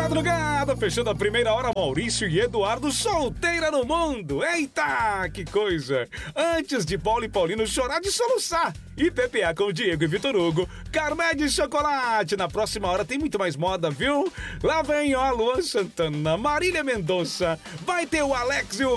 madrugada, fechando a primeira hora, Maurício e Eduardo solteira no mundo. Eita, que coisa! Antes de Paulo e Paulino chorar de soluçar. E PPA com Diego e Vitor Hugo. Carmé de chocolate. Na próxima hora tem muito mais moda, viu? Lá vem, ó, Luan Santana, Marília Mendonça. Vai ter o Alex e o